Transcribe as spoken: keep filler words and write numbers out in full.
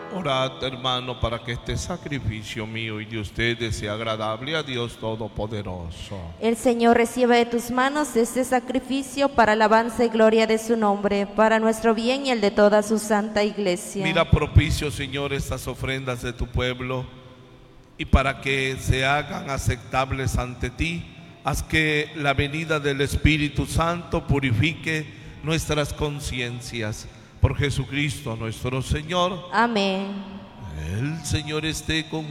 Orad, hermano, para que este sacrificio mío y de ustedes sea agradable a Dios Todopoderoso. El Señor reciba de tus manos este sacrificio para alabanza y gloria de su nombre, para nuestro bien y el de toda su santa iglesia. Mira propicio, Señor, estas ofrendas de tu pueblo, y para que se hagan aceptables ante ti, haz que la venida del Espíritu Santo purifique nuestras conciencias. Por Jesucristo nuestro Señor. Amén. El Señor esté con